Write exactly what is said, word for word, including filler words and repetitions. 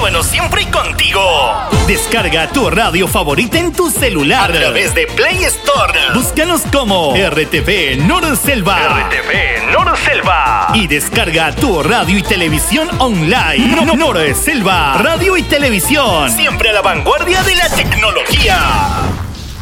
bueno, siempre contigo. Descarga tu radio favorita en tu celular a través de Play Store. Búscanos como R T V Norselva. R T V Norselva. Y descarga tu radio y televisión online. No, no, Norselva, radio y televisión. Siempre a la vanguardia de la tecnología.